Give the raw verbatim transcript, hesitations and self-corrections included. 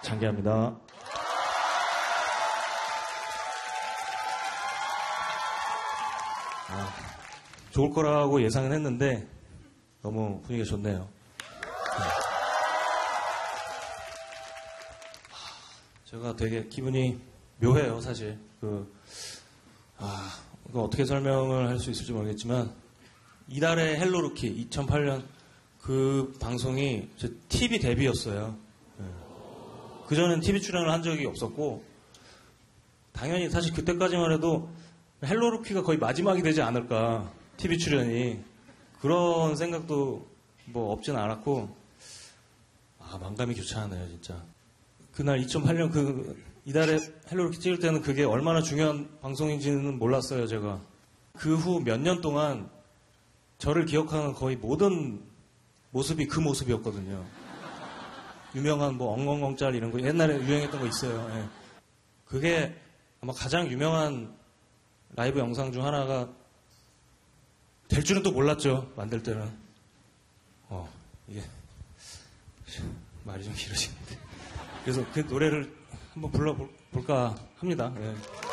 장기합니다. 아, 좋을 거라고 예상은 했는데 너무 분위기가 좋네요. 네. 제가 되게 기분이 묘해요, 사실. 그, 아, 이거 어떻게 설명을 할 수 있을지 모르겠지만, 이달의 헬로루키 이천팔 년 그 방송이 제 티비 데뷔였어요. 네. 그전엔 티비 출연을 한 적이 없었고, 당연히 사실 그때까지만 해도 헬로루키가 거의 마지막이 되지 않을까, 티비 출연이. 그런 생각도 뭐 없진 않았고, 아, 만감이 교차하네요, 진짜. 그날 이천팔 년 그, 이달에 헬로루키 찍을 때는 그게 얼마나 중요한 방송인지는 몰랐어요, 제가. 그 후 몇 년 동안 저를 기억하는 거의 모든 모습이 그 모습이었거든요. 유명한 뭐 엉엉엉짤 이런 거 옛날에 유행했던 거 있어요. 예. 그게 아마 가장 유명한 라이브 영상 중 하나가 될 줄은 또 몰랐죠. 만들 때는. 어, 이게 말이 좀 길어지는데. 그래서 그 노래를 한번 불러볼까 합니다. 예.